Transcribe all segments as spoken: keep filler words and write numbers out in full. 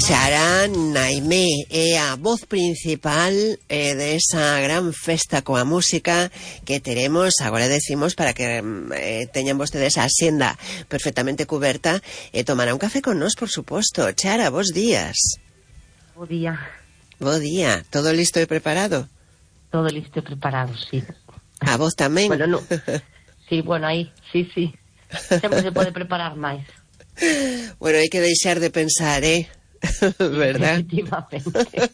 Xara Naimé é a voz principal eh, de esa gran festa coa música que teremos, agora decimos, para que eh, teñan vostedes a xenda perfectamente cuberta e eh, tomará un café con nós, por suposto. Xara, bons días. Bo día. Bo día. Todo listo e preparado? Todo listo e preparado, sí. A vos tamén? Bueno, no. Sí, bueno, aí, sí, sí. Sempre se pode preparar máis. Bueno, hai que deixar de pensar, eh? ¿Verdad? Efectivamente.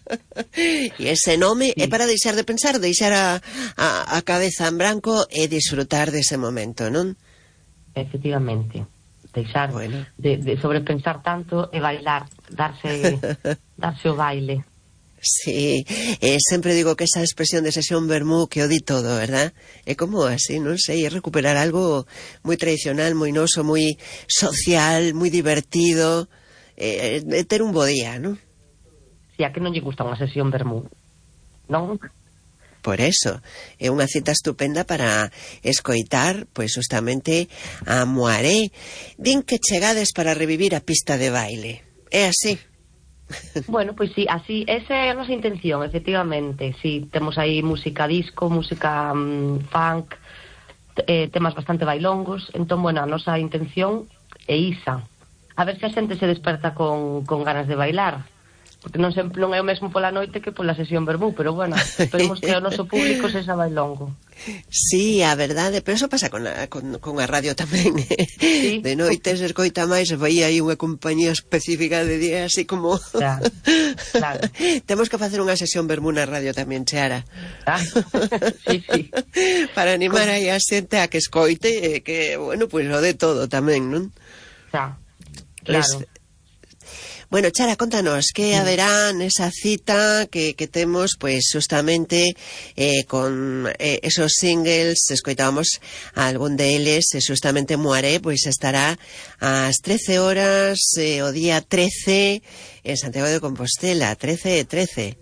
E ese nome Sí. é para deixar de pensar, deixar a, a, a cabeza en branco e disfrutar dese momento, non? Efectivamente. Deixar Bueno. de, de sobrepensar tanto e bailar, darse darse o baile. Sí, eh, sempre digo que esa expresión de sesión vermú que o di todo, ¿verdad? É como así, non sei, é recuperar algo moi tradicional, moi noso, moi social, moi divertido, eh, eh, ter un bo día, non? Si a que non lle gusta unha sesión vermú, non? Por eso, é unha cita estupenda para escoitar, pois justamente a Moaré. Din que chegades para revivir a pista de baile. É así? Bueno, pois sí, así, esa é a nosa intención, efectivamente. Sí, temos aí música disco, música um, funk, eh, temas bastante bailongos. Entón, bueno, a nosa intención é isa. A ver se a xente se desperta con, con ganas de bailar. Porque non sempre non é o mesmo pola noite que pola sesión vermú, pero bueno, esperemos que o noso público sexa bailongo. Sí, a verdade, pero eso pasa con a, con, con a radio tamén. Sí. De noite se escoita máis, e vai aí unha compañía específica de día, así como... Claro, claro. Temos que facer unha sesión vermú na radio tamén, Xara. Ah, sí, sí. Para animar Con... aí a xente a que escoite, e que, bueno, pois pues, o de todo tamén, non? Xa, claro. Les... Bueno, Xara, contanos, que haberá nesa cita que, que temos, pois, justamente eh, con eh, esos singles, escoitábamos algún deles, e justamente Moaré, pois estará ás trece horas, eh, o día trece, en Santiago de Compostela, trece e trece.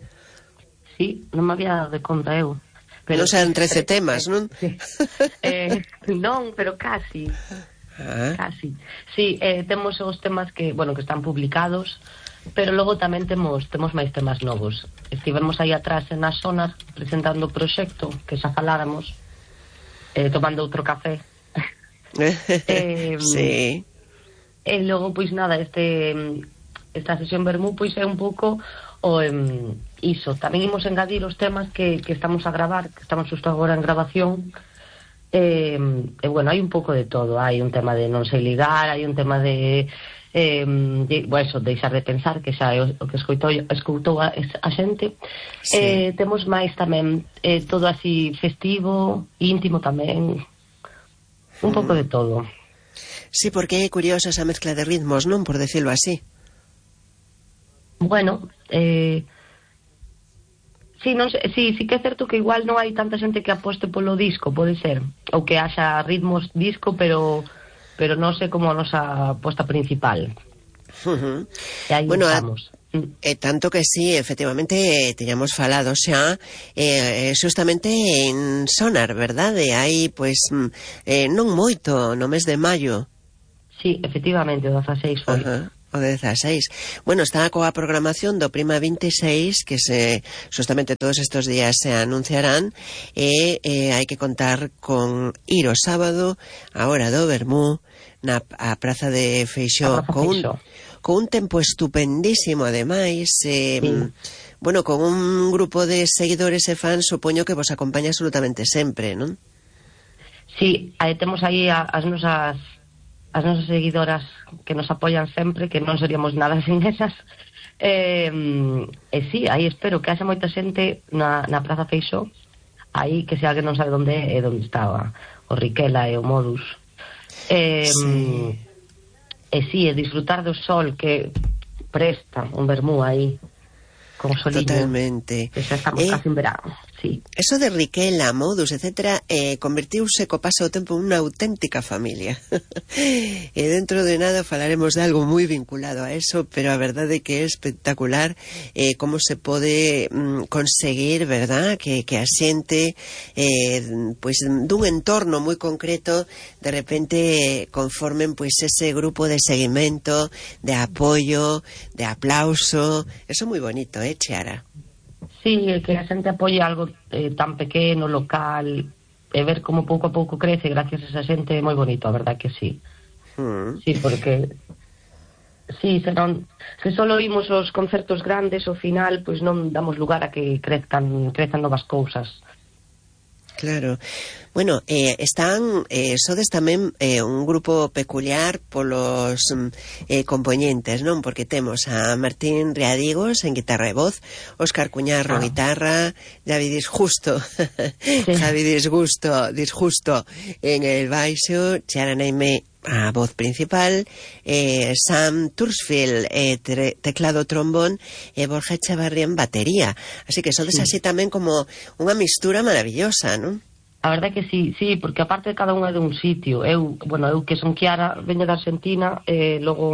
Sí, non me había dado de conta eu. Pero non serán trece temas, non? Sí. Eh, non, pero casi. Ah. Casi. Sí, eh, temos os temas que, bueno, que están publicados, pero logo tamén temos temos máis temas novos. Estivemos aí atrás en as zonas presentando o proxecto que xa faláramos, eh, tomando outro café. eh, Sí. E logo, pois nada, este esta sesión vermú pois é un pouco o um, iso. Tamén imos engadir os temas que, que estamos a gravar, que estamos justo agora en grabación. E, eh, bueno, hai un pouco de todo. Hai un tema de non sei ligar, hai un tema de, eh, de bueno, eso, deixar de pensar, que xa é o, o que escoitou, escoitou a, a xente. Sí. Eh, temos máis tamén eh, todo así festivo, íntimo tamén, un pouco mm. de todo. Sí, porque é curiosa esa mezcla de ritmos, non? Por decirlo así. Bueno, eh Sí, non sei, sí, sí que é certo que igual non hai tanta xente que aposte polo disco, pode ser, ou que haxa ritmos disco, pero pero non sei como a nosa aposta principal. Uh-huh. E aí bueno, estamos. E tanto que sí, efectivamente, eh, teñamos falado xa eh, justamente en Sonar, verdade? Hai, pois, eh, non moito, no mes de maio. Sí, efectivamente, o dezaseis foi. Uh-huh. O dezaseis. Bueno, está coa programación do Prima vinte e seis, que se justamente todos estos días se anunciarán, e eh, hai que contar con ir o sábado a hora do vermú na a Praza de Feixó, Praza con un, Feixó. con un tempo estupendísimo, ademais, eh, sí. bueno, con un grupo de seguidores e fans, supoño que vos acompaña absolutamente sempre, non? Sí, aí temos aí a, as nosas as nosas seguidoras que nos apoian sempre, que non seríamos nada sin esas. Eh, e sí, aí espero que haxa moita xente na, na Praza Feixó, aí que se alguén non sabe onde é, é onde estaba o Riquela e o Modus. Eh, sí. E sí, e disfrutar do sol que presta un vermú aí, con soliño. Totalmente. Que xa estamos eh, casi en verano. sí. Eso de Riquela, Modus, etcétera, eh, convertiuse co paso do tempo unha auténtica familia. E dentro de nada falaremos de algo moi vinculado a eso, pero a verdade é que é espectacular eh, como se pode mm, conseguir, verdad, que, que a xente eh, pois dun entorno moi concreto de repente conformen pois ese grupo de seguimento, de apoio, de aplauso. Eso é moi bonito, eh, Chiara? Sí, que a xente apoie algo eh, tan pequeno, local, e ver como pouco a pouco crece gracias a esa xente é moi bonito, a verdad que sí. Mm. Sí, porque sí, senón, se só oímos os concertos grandes, ao final, pois non damos lugar a que crezcan, crezan novas cousas. Claro. Bueno, eh, están, eh, sodes tamén eh, un grupo peculiar polos eh, componentes, non? Porque temos a Martín Riadigos en guitarra e voz, Óscar Cuñarro ah. guitarra, Javi Disjusto, sí. Javi Disgusto, Disjusto en el baixo, Chiara Neime a voz principal, eh, Sam Tursfield eh, tre, teclado trombón e eh, Borja Echevarría en batería. Así que sodes sí. así tamén como unha mistura maravillosa, non? A verdade que sí, sí, porque aparte de cada unha de un sitio, eu, bueno, eu que son Chiara, veño da Argentina, eh, logo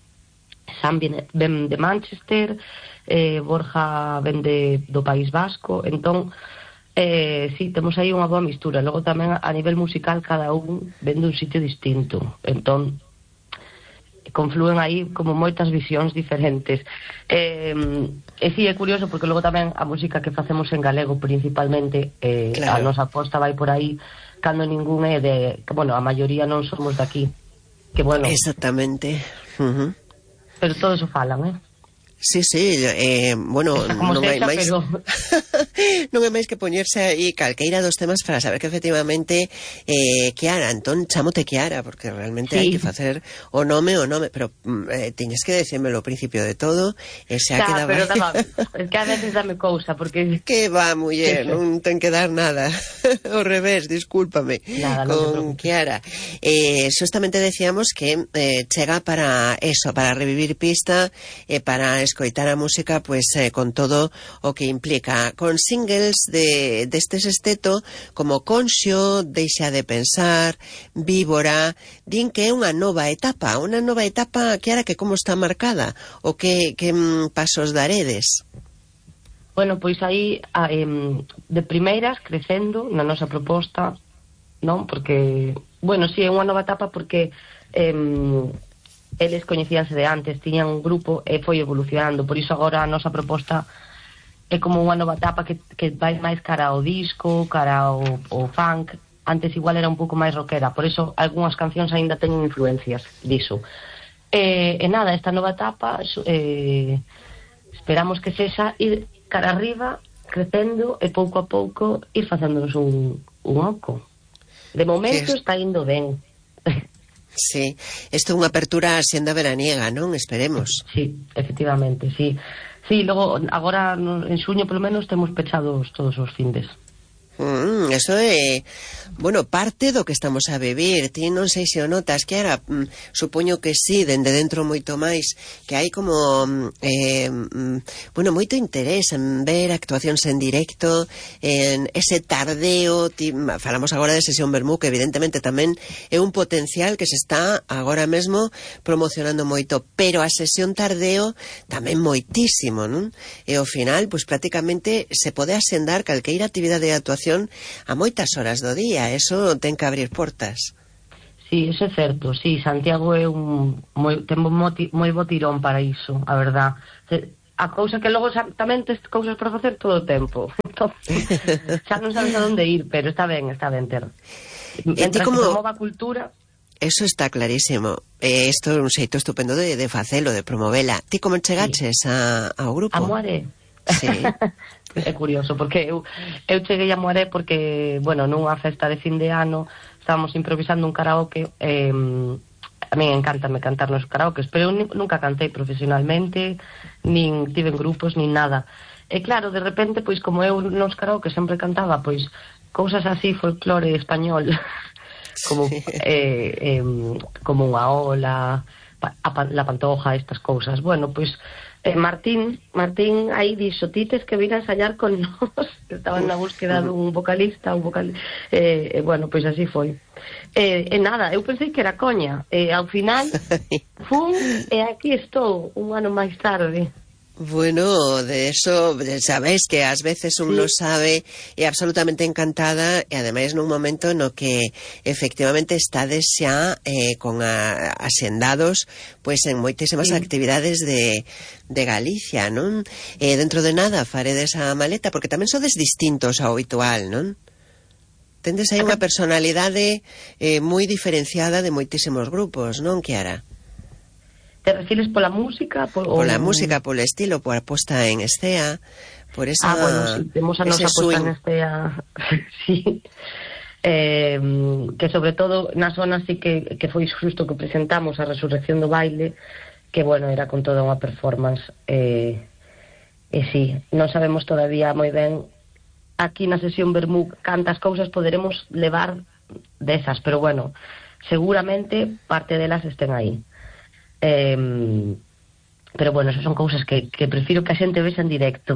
Sam ven, ven de Manchester, eh, Borja ven de, do País Vasco, entón Eh, sí, temos aí unha boa mistura. Logo tamén a nivel musical cada un ven dun sitio distinto, entón conflúen aí como moitas visións diferentes. eh, E si, é curioso porque logo tamén a música que facemos en galego principalmente, eh, claro. A nosa aposta vai por aí, cando ningún é de, bueno, a maioría non somos de aquí, que bueno, exactamente. Uh-huh. Pero todos o falan, eh Sí, sí, eh, bueno, non hai máis pero... non hai máis que poñerse aí calqueira dos temas para saber que efectivamente eh, Chiara, entón chamote Chiara, porque realmente sí. hai que facer o nome o nome, pero eh, tiñes que decírmelo ao principio de todo e xa quedaba... pero daba, es que a veces dame cousa, porque... Que va, muller, non ten que dar nada ao revés, discúlpame nada, con Chiara. Eh, justamente decíamos que eh, chega para eso, para revivir pista e eh, para escoitar a música pues eh, con todo o que implica, con singles de destes esteto como Conxo, Deixa de pensar, Víbora, din que é unha nova etapa, unha nova etapa que ara que como está marcada o que, que mm, pasos daredes. Bueno, pois aí a, em, de primeiras crecendo na nosa proposta, non? Porque, bueno, si sí, é unha nova etapa porque em, eles coñecíanse de antes, tiñan un grupo e foi evolucionando, por iso agora a nosa proposta é como unha nova etapa que, que vai máis cara ao disco, cara ao, ao funk. Antes igual era un pouco máis rockera, por iso algunhas cancións aínda teñen influencias diso. E, e nada, esta nova etapa eh, esperamos que sexa ir cara arriba, crecendo e pouco a pouco ir facéndonos un, un oco. De momento está indo ben. Sí, isto é unha apertura senda veraniega, non? Esperemos. Sí, efectivamente, sí. Sí, logo, agora en xuño polo menos temos pechados todos os findes. Mm, eso é, bueno, parte do que estamos a vivir. Ti non sei se o notas, que ara mm, supoño que sí, dende dentro moito máis, que hai como eh, mm, bueno, moito interés en ver actuacións en directo, en ese tardeo. Ti, falamos agora de Sesión Vermú, que evidentemente tamén é un potencial que se está agora mesmo promocionando moito, pero a sesión tardeo tamén moitísimo, non? E ao final, pois prácticamente se pode asendar calqueira actividade de actuación a moitas horas do día. Eso ten que abrir portas. Sí, eso é certo. Sí, Santiago é un moi, ten moi bo tirón para iso, a verdad. A cousa que logo tamén tes cousas para facer todo o tempo. Entón, xa non sabes a onde ir, pero está ben, está ben ter. Mentras como... que promova a cultura... Eso está clarísimo. Eh, isto é un xeito estupendo de, de facelo, de promovela. Ti como chegaches sí. a, ao grupo? A Moaré. Sí. É curioso, porque eu, eu cheguei a Moaré porque, bueno, nunha festa de fin de ano estábamos improvisando un karaoke. eh, A mí encántame cantar nos karaokes, pero eu nunca cantei profesionalmente, nin tive grupos, nin nada. E claro, de repente, pois como eu nos karaokes sempre cantaba, pois cousas así, folclore español, como sí. eh, eh, como unha ola, a, la Pantoja, estas cousas. Bueno, pois eh, Martín, Martín aí dixo, ti tes que vir a ensayar con nós, estaban na búsqueda dun vocalista, un vocal... Eh, eh, bueno, pois así foi. E eh, eh, nada, eu pensei que era coña, e eh, ao final fun, e aquí estou, un ano máis tarde. Bueno, de eso, sabéis que ás veces un sí. lo sabe e absolutamente encantada e ademais nun momento no que efectivamente estades xa eh, con a, asendados pois en moitísimas sí. actividades de, de Galicia, non? E dentro de nada faredes a maleta, porque tamén sodes distintos ao habitual, non? Tendes aí unha personalidade eh, moi diferenciada de moitísimos grupos, non, Kiara? Te refires pola música? Por, pola o... música, polo estilo, por a posta en escena, por esa... Ah, bueno, sí, temos a nosa posta en escena, sí. Eh, que sobre todo na zona sí que, que foi xusto que presentamos a Resurrección do Baile, que, bueno, era con toda unha performance. Eh, e sí, non sabemos todavía moi ben aquí na sesión Vermú cantas cousas poderemos levar desas, pero, bueno, seguramente parte delas estén aí. Eh, pero bueno, eso son cousas que, que prefiro que a xente vexa en directo,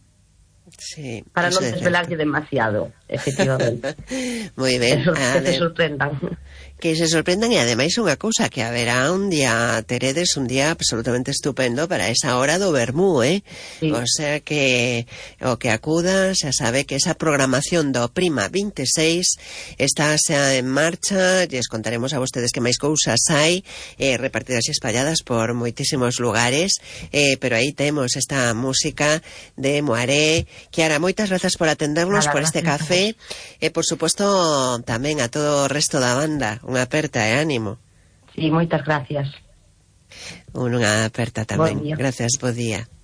sí, para non desvelarlle demasiado, efectivamente. Moi ben, Eso, que se sorprendan. Que se sorprendan, e ademais unha cousa, que haberá un día, teredes un día absolutamente estupendo para esa hora do Vermú, eh? Sí. O sea que o que acuda xa sabe que esa programación do Prima vinte e seis está xa en marcha, lles contaremos a vostedes que máis cousas hai eh, repartidas e espalladas por moitísimos lugares, eh, pero aí temos esta música de Moaré. Kiara, moitas grazas por atendernos, por este café, e por suposto tamén a todo o resto da banda. Unha aperta e ánimo. Sí, moitas gracias. Unha aperta tamén. Gracias, bo día.